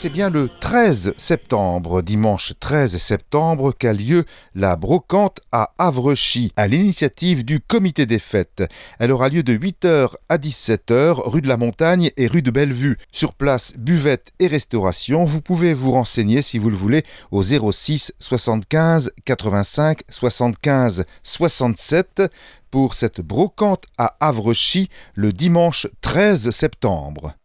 C'est bien le 13 septembre, dimanche 13 septembre, qu'a lieu la brocante à Havrechy, à l'initiative du comité des fêtes. Elle aura lieu de 8h à 17h, rue de la Montagne et rue de Bellevue. Sur place, buvette et restauration. Vous pouvez vous renseigner, si vous le voulez, au 06 75 85 75 67 pour cette brocante à Havrechy le dimanche 13 septembre.